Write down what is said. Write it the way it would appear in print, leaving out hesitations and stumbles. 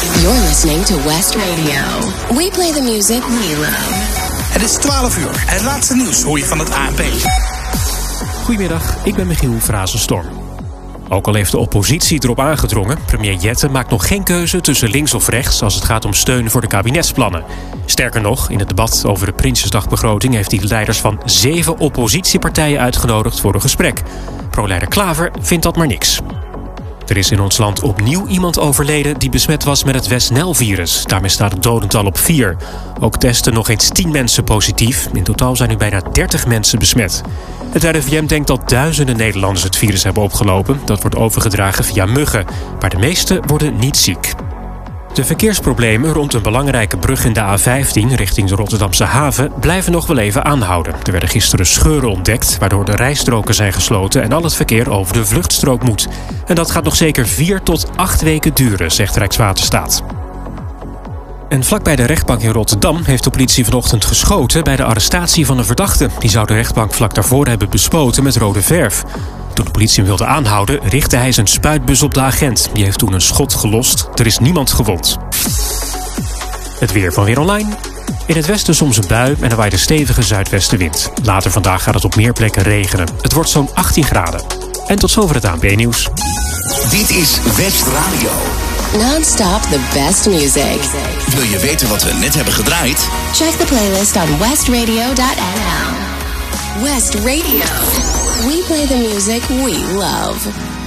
You're listening to West Radio. We play the music we love. Het is 12 uur. Het laatste nieuws hoor je van het ANP. Goedemiddag, ik ben Michiel Frazenstorm. Ook al heeft de oppositie erop aangedrongen, premier Jette maakt nog geen keuze tussen links of rechts als het gaat om steun voor de kabinetsplannen. Sterker nog, in het debat over de Prinsjesdagbegroting heeft hij de leiders van 7 oppositiepartijen uitgenodigd voor een gesprek. Pro-leider Klaver vindt dat maar niks. Er is in ons land opnieuw iemand overleden die besmet was met het West-Nijl-virus. Daarmee staat het dodental op 4. Ook testen nog eens 10 mensen positief. In totaal zijn nu bijna 30 mensen besmet. Het RIVM denkt dat duizenden Nederlanders het virus hebben opgelopen. Dat wordt overgedragen via muggen, maar de meesten worden niet ziek. De verkeersproblemen rond een belangrijke brug in de A15 richting de Rotterdamse haven blijven nog wel even aanhouden. Er werden gisteren scheuren ontdekt, waardoor de rijstroken zijn gesloten en al het verkeer over de vluchtstrook moet. En dat gaat nog zeker 4 tot 8 weken duren, zegt Rijkswaterstaat. En vlakbij de rechtbank in Rotterdam heeft de politie vanochtend geschoten bij de arrestatie van een verdachte. Die zou de rechtbank vlak daarvoor hebben bespoten met rode verf. Toen de politie hem wilde aanhouden, richtte hij zijn spuitbus op de agent. Die heeft toen een schot gelost. Er is niemand gewond. Het weer van Weer Online. In het westen soms een bui en er waait een stevige zuidwestenwind. Later vandaag gaat het op meer plekken regenen. Het wordt zo'n 18 graden. En tot zover het ANP-nieuws. Dit is West Radio. Non-stop the best music. Wil je weten wat we net hebben gedraaid? Check the playlist on westradio.nl. West Radio. We play the music we love.